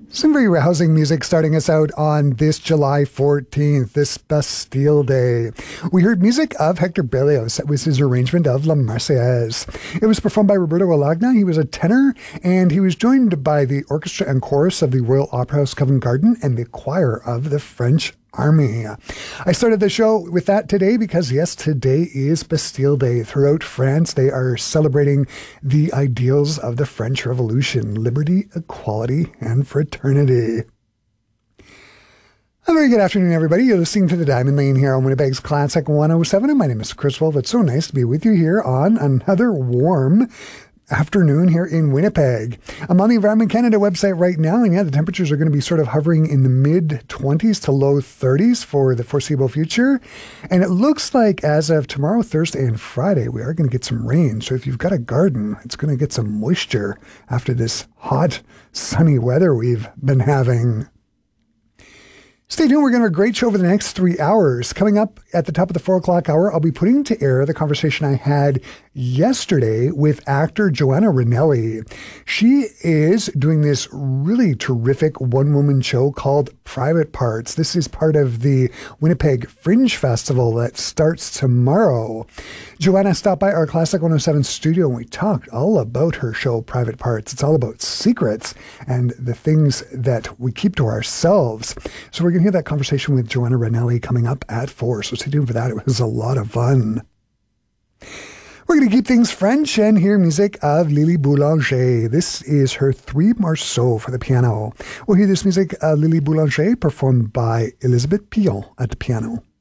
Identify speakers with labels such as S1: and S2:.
S1: Some very rousing music starting us out on this July 14th, this Bastille Day. We heard music of Hector Berlioz. That was his arrangement of La Marseillaise. It was performed by Roberto Alagna. He was a tenor, and he was joined by the orchestra and chorus of the Royal Opera House Covent Garden and the choir of the French Army. I started the show with that today because, yes, today is Bastille Day. Throughout France, they are celebrating the ideals of the French Revolution: liberty, equality, and fraternity. A very good afternoon, everybody. You're listening to The Diamond Lane here on Winnipeg's Classic 107, and my name is Chris Wolf. It's so nice to be with you here on another warm afternoon here in Winnipeg. I'm on the Environment Canada website right now, and yeah, the temperatures are going to be sort of hovering in the mid-20s to low 30s for the foreseeable future. And it looks like as of tomorrow, Thursday, and Friday, we are going to get some rain. So if you've got a garden, it's going to get some moisture after this hot, sunny weather we've been having. Stay tuned. We're going to have a great show over the next 3 hours. Coming up at the top of the 4 o'clock hour, I'll be putting to air the conversation I had yesterday with actor Joanna Ranelli. She is doing this really terrific one-woman show called Private Parts. This is part of the Winnipeg Fringe Festival that starts tomorrow. Joanna stopped by our Classic 107 studio and we talked all about her show Private Parts. It's all about secrets and the things that we keep to ourselves. So we're going to hear that conversation with Joanna Ranelli coming up at 4. So stay tuned for that. It was a lot of fun. We're going to keep things French and hear music of Lily Boulanger. This is her Three Morceaux for the piano. We'll hear this music of Lily Boulanger performed by Elizabeth Pion at the piano.